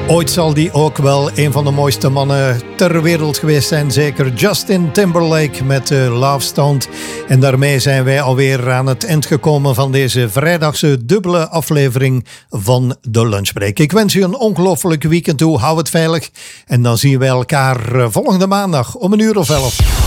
Ooit zal die ook wel een van de mooiste mannen ter wereld geweest zijn. Zeker Justin Timberlake met Love Stoned. En daarmee zijn wij alweer aan het eind gekomen van deze vrijdagse dubbele aflevering van de Lunchbreak. Ik wens u een ongelooflijk weekend toe. Hou het veilig. En dan zien wij elkaar volgende maandag om 1:11.